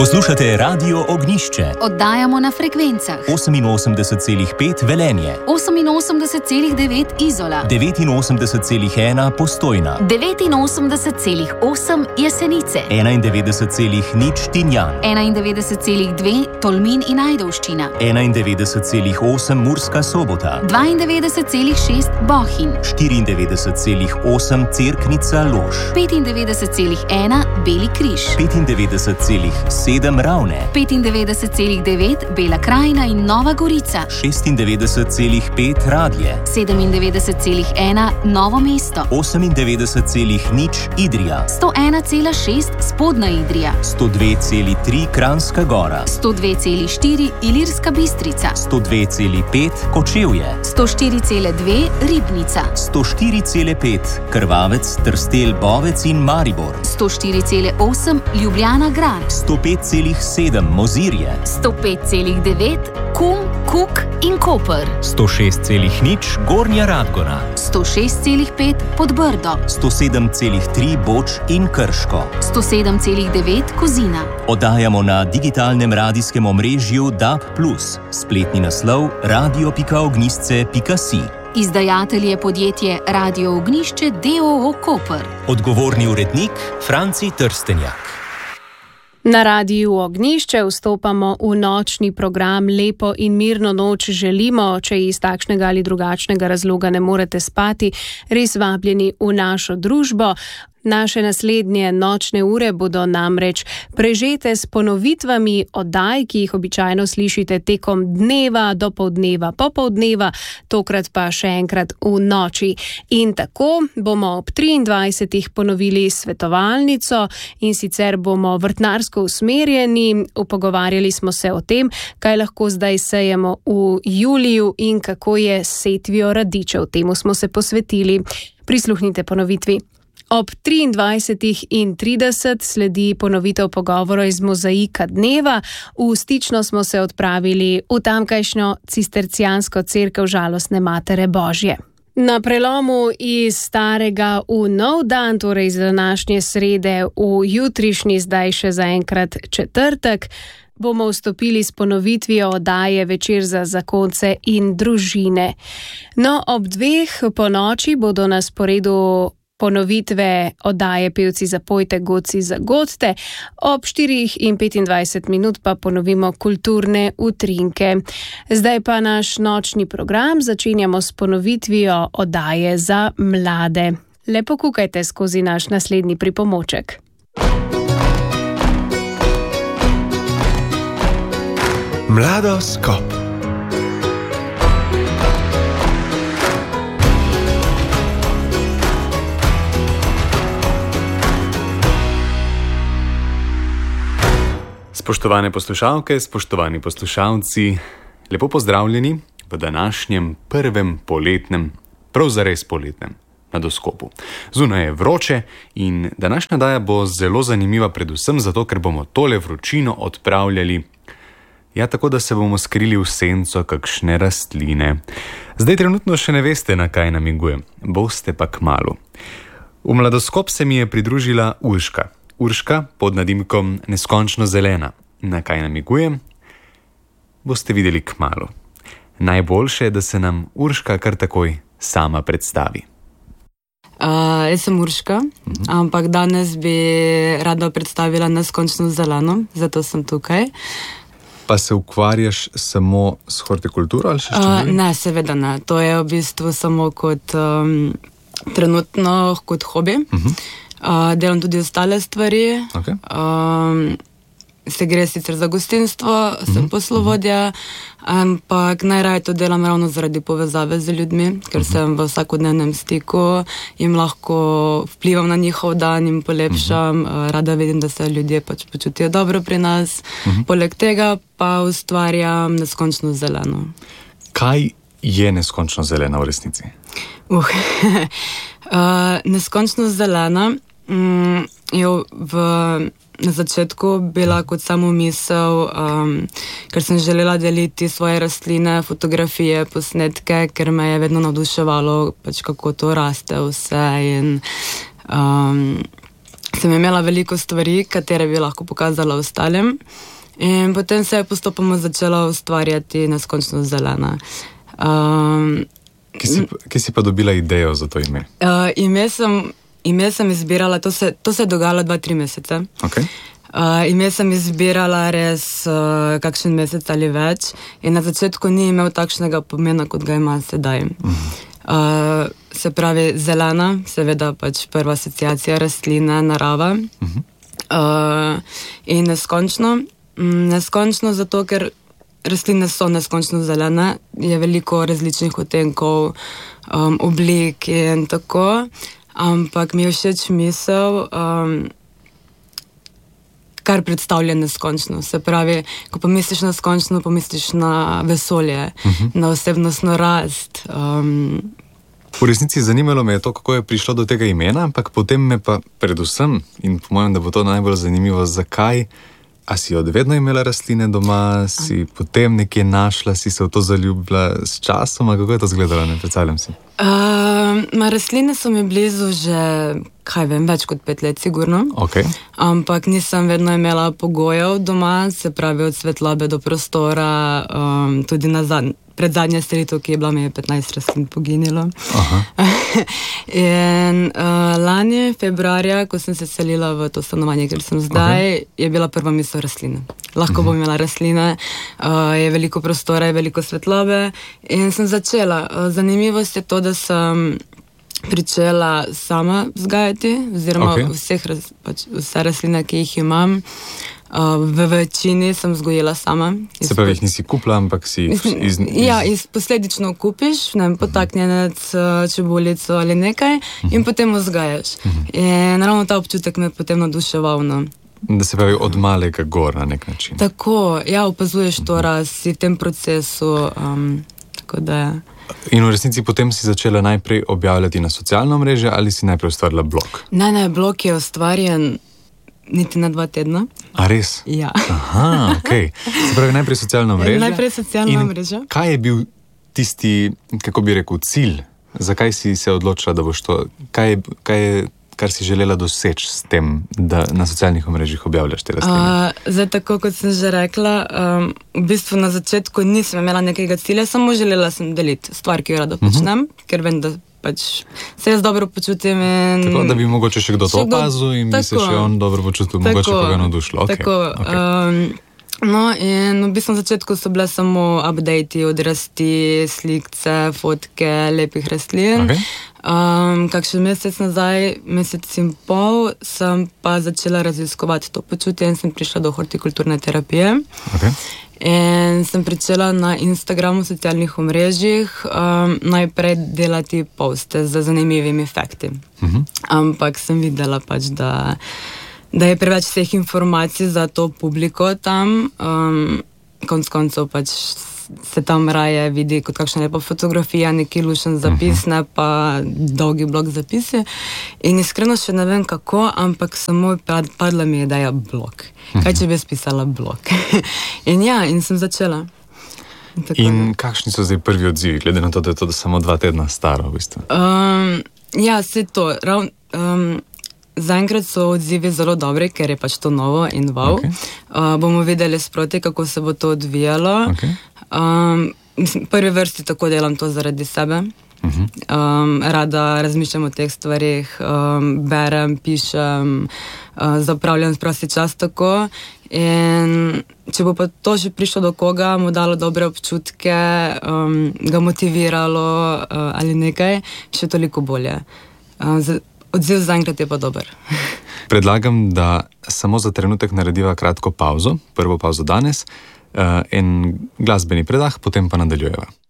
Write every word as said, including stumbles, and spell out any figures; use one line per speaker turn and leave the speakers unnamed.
Poslušate Radio Ognišče.
Oddajamo na frekvencah
oseminosemdeset celih pet Velenje,
oseminosemdeset celih devet Izola,
devetinosemdeset celih ena Postojna,
devetinosemdeset celih osem Jesenice,
enaindevetdeset celih nič Tinjan,
enaindevetdeset celih dve Tolmin in Ajdovščina,
enaindevetdeset celih osem Murska Sobota,
dvaindevetdeset celih šest Bohinj,
štiriindevetdeset celih osem Cerknica Lož,
petindevetdeset celih ena Beli križ,
petindevetdeset celih sedem Ravne,
petindevetdeset celih devet Bela krajina in Nova Gorica,
šestindevetdeset celih pet Radlje,
sedemindevetdeset celih ena Novo mesto,
osemindevetdeset celih nič Idrija,
sto ena celih šest Spodnja Idrija,
sto dve celih tri Kranjska Gora,
sto dve celih štiri Ilirska Bistrica,
sto dve celih pet Kočevje,
sto štiri celih dve Ribnica,
sto štiri celih pet Krvavec, Trstelj, Bovec in Maribor,
sto štiri celih osem Ljubljana Grad,
sto pet celih sedem Mozirje,
sto pet celih devet Kum, Kuk in Koper,
sto šest celih nič Gornja Radgona,
sto šest celih pet Podbrdo,
sto sedem celih tri Boč in Krško,
sto sedem celih devet Kozina.
Oddajamo na digitalnem radijskem omrežju D A B plus, spletni naslov radio pika ognisce pika si.
Izdajatelj je podjetje Radio Ognišče d. o. o. Koper.
Odgovorni urednik Franci Trstenjak.
Na Radiu Ognišče vstopamo v nočni program Lepo in mirno noč želimo, če iz takšnega ali drugačnega razloga ne morete spati, res vabljeni v našo družbo. Naše naslednje nočne ure bodo namreč prežete s ponovitvami oddaj, ki jih običajno slišite tekom dneva, dopoldneva, popoldneva, tokrat pa še enkrat v noči. In tako bomo ob triindvajsetih ponovili svetovalnico in sicer bomo vrtnarsko usmerjeni. Upogovarjali smo se o tem, kaj lahko zdaj sejemo v juliju in kako je s setvijo radičev. Temu smo se posvetili. Prisluhnite ponovitvi. Ob triindvajsetih in trideset sledi ponovitev pogovora iz mozaika dneva. V stično smo se odpravili v tamkajšnjo cistercijansko cerkev Žalostne Matere Božje. Na prelomu iz starega v nov dan, torej iz današnje srede v jutrišnji, zdaj še zaenkrat četrtek, bomo vstopili s ponovitvijo oddaje Večer za zakonce in družine. No, ob dveh po noči bodo na sporedu ponovitve oddaje Pevci zapojte, godci zagodte, ob štirih in petindvajset minut pa ponovimo kulturne utrinke. Zdaj pa naš nočni program začenjamo s ponovitvijo oddaje za mlade. Lepo kukajte skozi naš naslednji pripomoček.
Mladoskop. Spoštovane poslušalke, spoštovani poslušalci, lepo pozdravljeni v današnjem prvem poletnem, prav zares poletnem mladoskopu. Zunaj je vroče in današnja daja bo zelo zanimiva predvsem zato, ker bomo tole vročino odpravljali, ja, tako da se bomo skrili v senco kakšne rastline. Zdaj trenutno še ne veste, na kaj namigujem, boste pa kmalu. V mladoskop se mi je pridružila Urška. Urška pod nadimkom Neskončno zelena. Na kaj namigujem? Boste videli kmalu. Najboljše je, da se nam Urška kar takoj sama predstavi.
Uh, jaz sem Urška, uh-huh. ampak danes bi rada predstavila Neskončno zeleno, zato sem tukaj.
Pa se ukvarjaš samo s hortikulturo ali še s čim?
Uh, ne, seveda ne. To je v bistvu samo kot um, trenutno kot hobi. Uh-huh. Uh, delam tudi ostale stvari,
okay.
um, se gre sicer za gostinstvo, mm-hmm. sem poslovodja, ampak najraje to delam ravno zaradi povezave z ljudmi, ker mm-hmm. sem v vsakodnevnem stiku, jim lahko vplivam na njihov dan, jim polepšam, mm-hmm. rada vidim, da se ljudje pač počutijo dobro pri nas, mm-hmm. poleg tega pa ustvarjam Neskončno zeleno.
Kaj je Neskončno zelena v resnici?
Uh, uh, Neskončno zelena Mm, je v, na začetku bila kot samo misel, um, ker sem želela deliti svoje rastline, fotografije, posnetke, ker me je vedno navduševalo, pač kako to raste vse in um, sem imela veliko stvari, katere bi lahko pokazala ostalim. In potem se je postopoma začela ustvarjati Neskončno zelena. Um,
Kje si, kje si pa dobila idejo za to ime?
Uh, ime, sem, ime sem izbirala, to se, to se je dogajalo dva, tri mesece.
Okay.
Uh, ime sem izbirala res uh, kakšen mesec ali več in na začetku ni imel takšnega pomena, kot ga ima sedaj. Uh-huh. Uh, se pravi zelena, seveda pač prva asociacija rastline, narava. Uh-huh. Uh, in neskončno. Neskončno zato, ker rastline so neskončno zelene, je veliko različnih odtenkov, um, oblik in tako, ampak mi je všeč misel, um, kar predstavlja neskončno. Se pravi, ko pomisliš na neskončno, pomisliš na vesolje, uh-huh. na osebnostno rast. Um,
V resnici zanimalo me je to, kako je prišlo do tega imena, ampak potem me pa predvsem, in po mojem, da bo to najbolj zanimivo, zakaj. A si od vedno imela rastline doma, si potem nekje našla, si se v to zaljubila s časom, a kako je to izgledalo, ne predstavljam si?
Uh, rastline so mi blizu že, kaj vem, več kot pet let, sigurno.
Okay.
Ampak nisem vedno imela pogojev doma, se pravi od svetlobe do prostora, um, tudi na zadnji. Pred zadnja selitev, ki je bila, mi je petnajst rastlin poginilo. In uh, lani, februarja, ko sem se selila v to stanovanje, kjer sem zdaj, okay. je bila prva misel rastline. Lahko uh-huh. bom imela rastline, uh, je veliko prostora, je veliko svetlobe in sem začela. Uh, zanimivost je to, da sem pričela sama vzgajati, oziroma okay. vseh, pač, vse rastline, ki jih imam. Uh, v večini sem vzgojila sama.
Se pravi, jih nisi kupila, ampak si iz... iz, iz...
Ja, iz posledično kupiš, ne vem, potaknjenec, čebulico ali nekaj uh-huh. in potem vzgajaš. Uh-huh. In ravno ta občutek me je potem naduševal. No.
Da se pravi od malega gor na nek način.
Tako, ja, opazuješ to raz, si v tem procesu, um, tako da je.
In v resnici potem si začela najprej objavljati na socialno mreže ali si najprej ustvarila blog?
Ne, ne, blog je ustvarjen niti na dva tedna.
A res?
Ja.
Aha, okej. Okay. Se pravi, najprej socialna mreža.
Najprej socialna mreža.
Kaj je bil tisti, kako bi rekel, cilj? Zakaj si se odločila, da boš to? Kaj je, kaj je, kar si želela doseči s tem, da na socialnih omrežjih objavljaš te rastline?
Uh, zdaj, tako kot sem že rekla, um, v bistvu na začetku nisem imela nekega cilja, samo želela sem deliti stvar, ki jo rada počnem, uh-huh. ker vem, da pač se jaz dobro počutim. In...
Tako, da bi mogoče še kdo to opazil in tako, bi se še on dobro počutil, tako, mogoče pa ga navdušilo. Okay,
tako, okay. Um, no in v bistvu na začetku so bile samo update, odrasti, slikce, fotke lepih rastlin.
Okay.
Um, kakšen mesec nazaj, mesec in pol, sem pa začela raziskovati to počutje in sem prišla do hortikulturne terapije.
Okay.
In sem pričela na Instagramu, socialnih omrežjih, um, najprej delati poste z zanimivimi fakti. Uh-huh. Ampak sem videla pač, da, da je preveč vseh informacij za to publiko tam. Um, konc koncev pač se tam raje vidi kot kakšna lepa fotografija, neki lušen zapis, ne pa dolgi blog zapisi. In iskreno še ne vem kako, ampak samo padla mi je ideja blog. Kaj če bi spisala blog? In ja, in sem začela.
Tako, in kakšni so zdaj prvi odzivi, glede na to, da je to samo dva tedna staro v bistvu?
Um, ja, se to. Rav, um, zaenkrat so odzivi zelo dobri, ker je pač to novo in wow. Okay. Uh, bomo videli sproti, kako se bo to odvijalo. Okay. Um, v prvi vrsti tako delam to zaradi sebe. Uh-huh. Um, rada razmišljam o teh stvarih, um, berem, pišem, uh, zapravljam prosti čas tako. In če bo pa to že prišlo do koga, mu dalo dobre občutke, um, ga motiviralo uh, ali nekaj, še toliko bolje. Uh, z, odziv zaenkrat je pa dober.
Predlagam, da samo za trenutek narediva kratko pauzo, prvo pauzo danes, uh, en glasbeni predah, potem pa nadaljujeva.